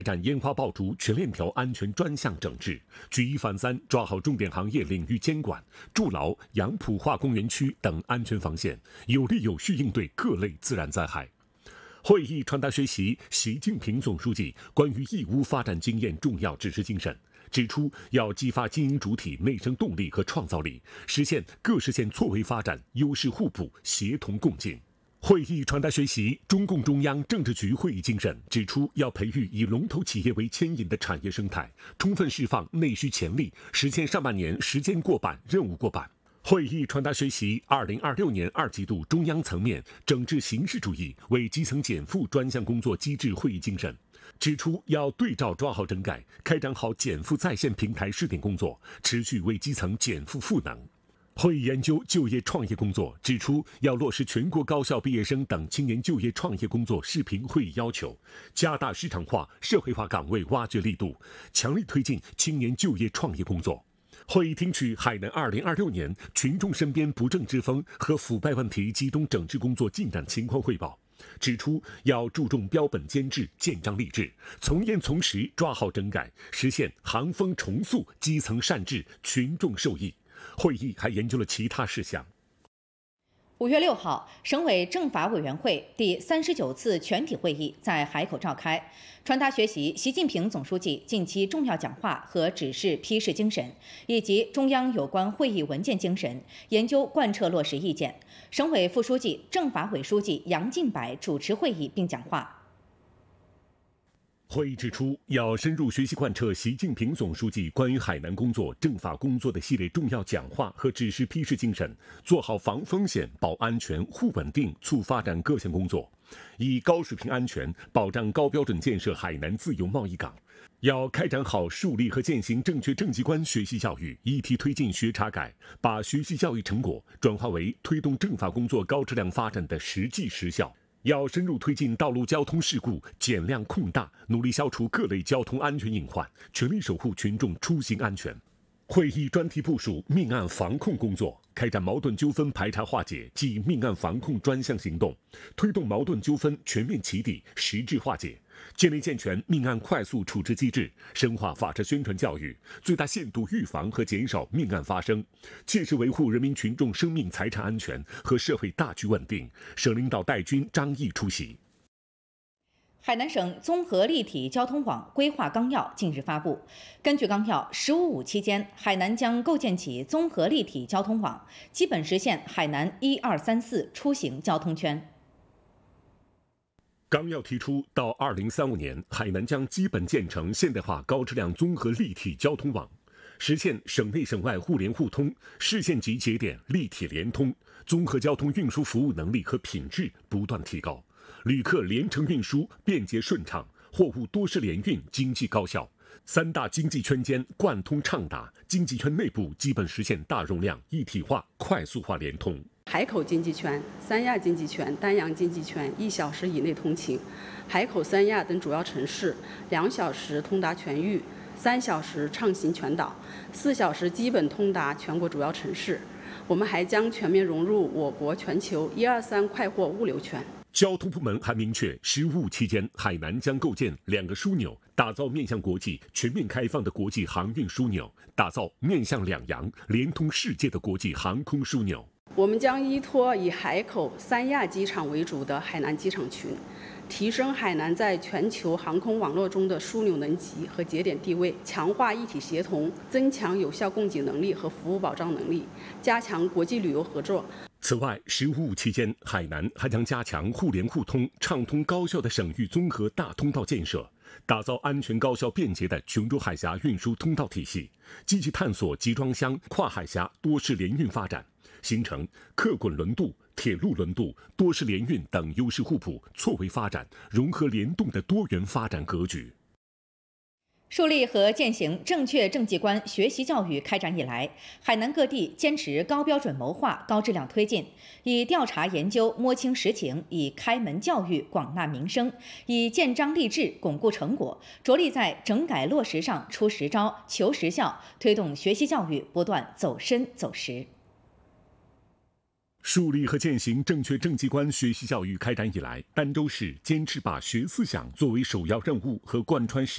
展烟花爆竹全链条安全专项整治，举一反三，抓好重点行业领域监管，筑牢杨浦化工园区等安全防线，有力有序应对各类自然灾害。会议传达学习习近平总书记关于义乌发展经验重要指示精神，指出要激发经营主体内生动力和创造力，实现各实现错位发展优势互补、协同共进。会议传达学习中共中央政治局会议精神，指出要培育以龙头企业为牵引的产业生态，充分释放内需潜力，实现上半年时间过半、任务过半。会议传达学习2026年2季度中央层面整治形式主义为基层减负专项工作机制会议精神，指出要对照抓好整改，开展好减负在线平台试点工作，持续为基层减负赋能。会议研究就业创业工作，指出要落实全国高校毕业生等青年就业创业工作视频会议要求，加大市场化、社会化岗位挖掘力度，强力推进青年就业创业工作。会议听取海南2026年群众身边不正之风和腐败问题集中整治工作进展情况汇报，指出要注重标本兼治、建章立制，从严从实抓好整改，实现行风重塑、基层善治、群众受益。会议还研究了其他事项。 5月6号，省委政法委员会第39次全体会议在海口召开，传达学习习近平总书记近期重要讲话和指示批示精神，以及中央有关会议文件精神，研究贯彻落实意见。省委副书记、政法委书记杨进柏主持会议并讲话。 会议指出，要深入学习贯彻习近平总书记关于海南工作、政法工作的系列重要讲话和指示批示精神，做好防风险、保安全、护稳定、促发展各项工作，以高水平安全保障高标准建设海南自由贸易港。要开展好树立和践行正确政绩观学习教育，一体推进学查改，把学习教育成果转化为推动政法工作高质量发展的实际实效。要深入推进道路交通事故减量控大，努力消除各类交通安全隐患，全力守护群众出行安全。会议专题部署命案防控工作，开展矛盾纠纷排查化解及命案防控专项行动，推动矛盾纠纷全面起底、实质化解，建立健全命案快速处置机制，深化法治宣传教育，最大限度预防和减少命案发生，切实维护人民群众生命财产安全和社会大局稳定。省领导带军张毅出席。 海南省综合立体交通网规划纲要近日发布。根据纲要，“15+5”期间，海南将构建起综合立体交通网，基本实现海南1、2、3、4出行交通圈。 纲要提出，到2035年，海南将基本建成现代化高质量综合立体交通网，实现省内省外互联互通、市县级节点立体联通，综合交通运输服务能力和品质不断提高。旅客连程运输便捷顺畅，货物多式联运经济高效，三大经济圈间贯通畅达，经济圈内部基本实现大容量、一体化、快速化联通。 海口经济圈、三亚经济圈、丹阳经济圈1小时以内通勤，海口、三亚等主要城市2小时通达全域，3小时畅行全岛，4小时基本通达全国主要城市。我们还将全面融入我国全球1、2、3快货物流圈。 交通部门还明确，“15+5”期间，海南将构建2个枢纽，打造面向国际、全面开放的国际航运枢纽，打造面向两洋、连通世界的国际航空枢纽。 我们将依托以海口、三亚机场为主的海南机场群，提升海南在全球航空网络中的枢纽能级和节点地位，强化一体协同，增强有效供给能力和服务保障能力，加强国际旅游合作。 此外，“15+5”期间，海南还将加强互联互通、畅通高效的省域综合大通道建设，打造安全、高效、便捷的琼州海峡运输通道体系，积极探索集装箱、跨海峡多式联运发展，形成客滚轮渡、铁路轮渡、多式联运等优势互补、错位发展、融合联动的多元发展格局。 树立和践行正确政绩观学习教育开展以来，海南各地坚持高标准谋划、高质量推进，以调查研究摸清实情，以开门教育广纳民生，以建章立制巩固成果，着力在整改落实上出实招、求实效，推动学习教育不断走深走实。 树立和践行正确政绩观学习教育开展以来，儋州市坚持把学思想作为首要任务和贯穿实